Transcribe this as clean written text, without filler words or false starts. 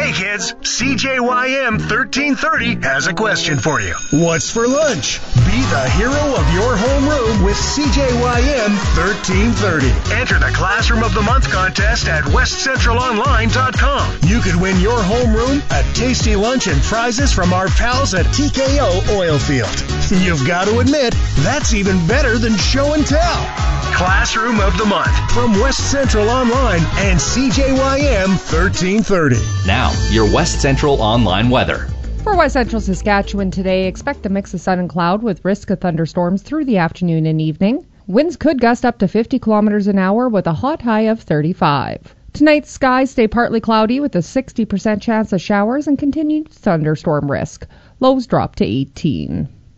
Hey kids, CJYM 1330 has a question for you. What's for lunch? Be the hero of your homeroom with CJYM 1330. Enter the Classroom of the Month contest at westcentralonline.com. You could win your homeroom a tasty lunch and prizes from our pals at TKO Oilfield. You've got to admit, that's even better than show and tell. Classroom of the Month from West Central Online and CJYM 1330. Now, your West Central Online weather. For West Central Saskatchewan today, expect a mix of sun and cloud with risk of thunderstorms through the afternoon and evening. Winds could gust up to 50 kilometers an hour with a hot high of 35. Tonight's skies stay partly cloudy with a 60% chance of showers and continued thunderstorm risk. Lows drop to 18.